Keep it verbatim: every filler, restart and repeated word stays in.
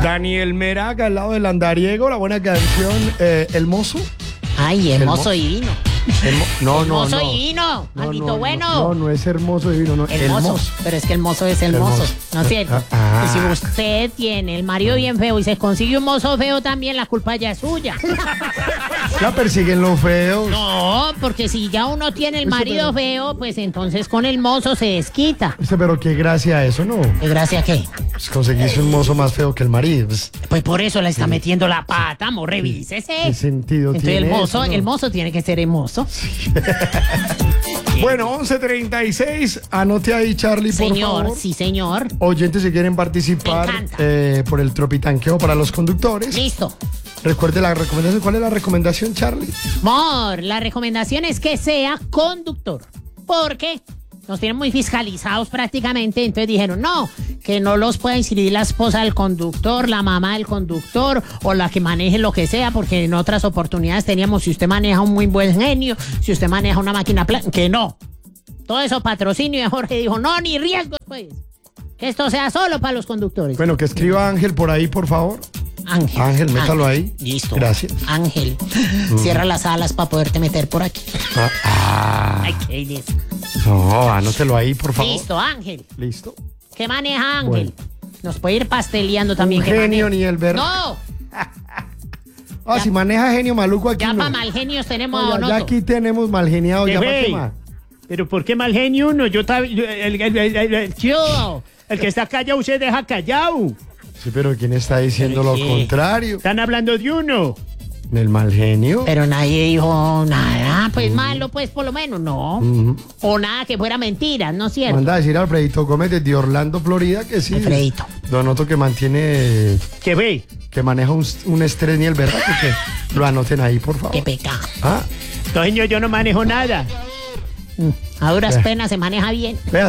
Daniel Meraga al lado del andariego, la buena canción eh, El Mozo. Ay, hermoso El y divino. El mo- no, no, Hermoso no. y divino, No, maldito no, bueno. No, no, no es hermoso divino, no. El, mozo. Pero es que el mozo es el, El mozo, mozo. ¿no es cierto? Ah. Y si usted tiene el marido bien feo y se consigue un mozo feo también, la culpa ya es suya. Ya persiguen los feos. No, porque si ya uno tiene el Ese, marido pero- feo, pues entonces con el mozo se desquita. Este, pero qué gracia eso, ¿no? ¿Y gracias a qué? Pues conseguirse un mozo más feo que el marido. Pues, Pues por eso le está metiendo la pata, amor, revísese. ¿qué sentido Entonces el tiene mozo, eso, no? el mozo tiene que ser hermoso. Bueno, once treinta y seis, anote ahí, Charlie, por Señor, favor. sí, señor. Oyentes, si quieren participar Me encanta. eh, por el tropitanqueo para los conductores. Listo. Recuerde la recomendación. ¿Cuál es la recomendación, Charlie? Amor, la recomendación es que sea conductor. Porque nos tienen muy fiscalizados prácticamente. Entonces dijeron, no, que no los pueda inscribir la esposa del conductor, la mamá del conductor o la que maneje lo que sea. Porque en otras oportunidades teníamos, si usted maneja un muy buen genio, si usted maneja una máquina plan, que no. Todo eso patrocinio y Jorge dijo, no, ni riesgos, pues. Que esto sea solo para los conductores. Bueno, que escriba Ángel por ahí, por favor. Ángel. Ángel, métalo ahí. Listo. Gracias. Ángel. Cierra las alas para poderte meter por aquí. Ah, ah. Ay, qué idiota. No, anótelo ahí, por favor. Listo, Ángel. Listo. ¿Qué maneja Ángel? Bueno. Nos puede ir pasteleando también. Un ¿qué genio maneja? ni el ver. No, Ah, si maneja genio maluco aquí. ya no. para mal genios tenemos No, a ya, ya Donoto. aquí tenemos mal geniado. Ya para Ey, qué más. Pero ¿por qué mal genio uno? Yo tab- yo- el, el, el, el- el- Yo. el que está callado usted deja callado. Sí, pero ¿quién está diciendo lo ¿Qué? contrario? Están hablando de uno. ¿Del mal genio? Pero nadie dijo nada, pues malo, pues por lo menos, no. Ujú. O nada que fuera mentira, ¿no es cierto? Manda a decir a Alfredito Gómez desde Orlando, Florida, que sí. Alfredito. Donoto que mantiene, ¿Qué ve? que maneja un, un estrés ni el berraco, que lo anoten ahí, por favor. Qué pecado. Ah, Entonces yo, yo no manejo nada. A duras Vea. penas se maneja bien. vea,